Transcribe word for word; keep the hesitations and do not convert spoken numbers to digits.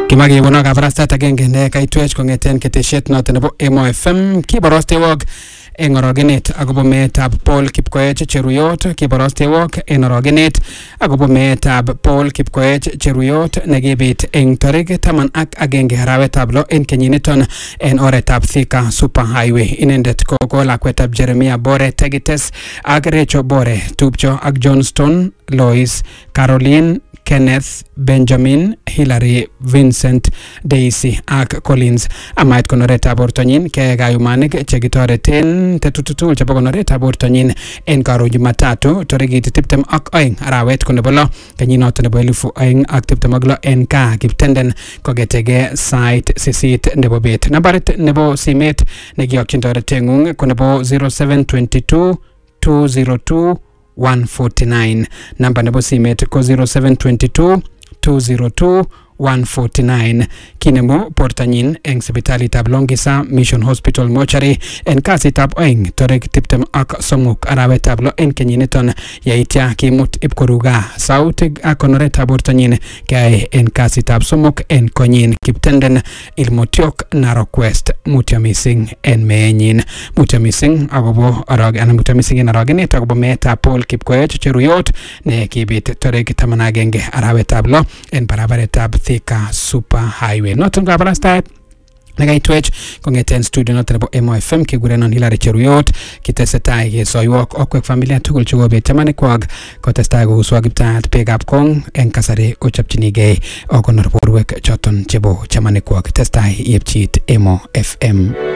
Kimagi wono kabarastat agenge ne kaitwech kongeten ketesiet noton nebo Emo F M kiborostewok eng orogenet agobo meetab Paul Kipkoech Cheruyot kiborostewok eng orogenet agobo meetab Paul Kipkoech Cheruyot nekibit eng tarik taman ak agenge arawetab lo eng kenyiniton en oretab Thika Super Highway. Inendet ko ko lakwetab Jeremiah Bore Tegites ak Rachel Bore tupcho ak Johnston Lois Caroline Kenneth Benjamin Hillary Vincent Daisy ak Collins amait konoretab bortonyin ke kayumanik chekitoreten tetututul chebo konoretab bortonyin en karon Jumatatu tarikit tiptem ak oeng arawet ko nebo lo kenyinoto nebo elifu oeng ak tiptem ak lo en kaa Kiptenden kogetege sait sisit nebo bet. Nambarit nebo simet nekiyokyin toretengung ko nebo zero seven two two two zero two one four nine. Namba nebo simet ko zero seven two two two zero two one four nine. Kinemo portanyin eng sipitalitab Longisa Mission Hospital Mortuary en kasitab oeng tarik tiptem ak somok arawetab lo en kenyiniton yaitya kimut ipkoruga sautik ak konoretab portanyin kay en kasitab somok en konyin Kiptenden Ilmotiok Narok West. Mutyo mising en meenyin. Mutyo mising agobo arog ana mutyo mising en arogenet agobo meetab Paul Kipkoech Cheruyot ne kibit tarik taman ak agenge arawetab lo en barabaretab Thika Super Highway. Noton kabarastat nekaitwech kongeten studio noton nebo Emo F M kekurenon Hillary Cheruyot kitesetai kesoiwok okwek familia tugul chekobet chamanikwak kotestai kouswa kiptaat bekab kong en kasari ochopchinigei okonor borwek choton chebo chamanikwak. Testai yepchit Emo F M.